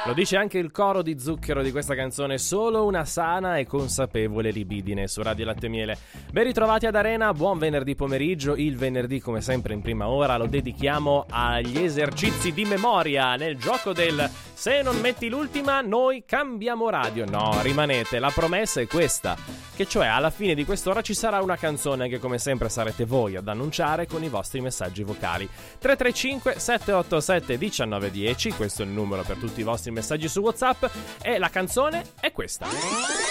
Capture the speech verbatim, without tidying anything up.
Lo dice anche il coro di Zucchero di questa canzone, solo una sana e consapevole libidine su Radio Latte e Miele. Ben ritrovati ad Arena, buon venerdì pomeriggio. Il venerdì, come sempre in prima ora, lo dedichiamo agli esercizi di memoria nel gioco del se non metti l'ultima noi cambiamo radio. No, rimanete, la promessa è questa, che cioè alla fine di quest'ora ci sarà una canzone che come sempre sarete voi ad annunciare con i vostri messaggi vocali. Tre tre cinque sette otto sette uno nove uno zero, questo è il numero per tutti i vostri messaggi su WhatsApp e la canzone è questa.